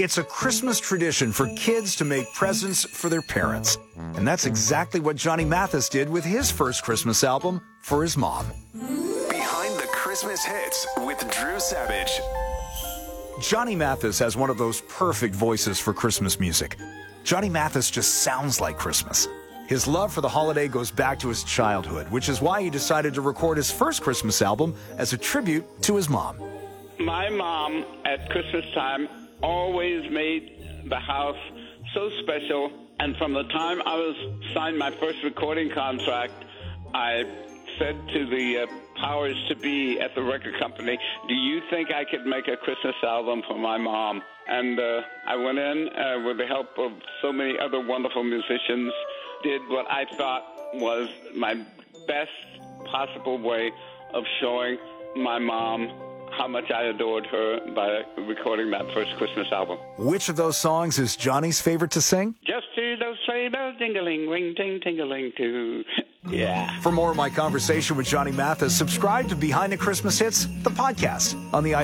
It's a Christmas tradition for kids to make presents for their parents. And that's exactly what Johnny Mathis did with his first Christmas album for his mom. Behind the Christmas Hits with Drew Savage. Johnny Mathis has one of those perfect voices for Christmas music. Johnny Mathis just sounds like Christmas. His love for the holiday goes back to his childhood, which is why he decided to record his first Christmas album as a tribute to his mom. My mom, at Christmas time, always made the house so special. And from the time I was signed my first recording contract, I said to the powers to be at the record company, do you think I could make a Christmas album for my mom? And I went in with the help of so many other wonderful musicians, did what I thought was my best possible way of showing my mom how much I adored her by recording that first Christmas album. Which of those songs is Johnny's favorite to sing? Just hear those sleigh bells ding-a-ling, ring, ting, ting-a-ling, too. Yeah. For more of my conversation with Johnny Mathis, subscribe to Behind the Christmas Hits, the podcast, on the